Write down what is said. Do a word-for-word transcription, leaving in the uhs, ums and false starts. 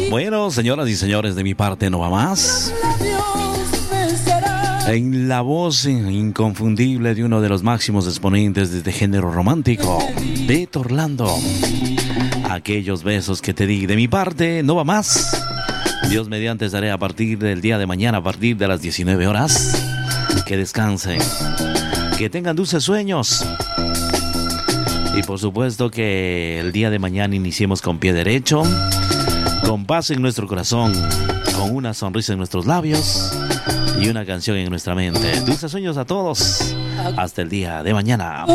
Bueno, señoras y señores, de mi parte no va más. En la voz inconfundible de uno de los máximos exponentes de este género romántico, Beto Orlando. Aquellos besos que te di, de mi parte no va más. Dios mediante estaré a partir del día de mañana, a partir de las diecinueve horas. Que descansen, que tengan dulces sueños. Y por supuesto que el día de mañana iniciemos con pie derecho, con paz en nuestro corazón, con una sonrisa en nuestros labios y una canción en nuestra mente. Dulces sueños a todos. Hasta el día de mañana.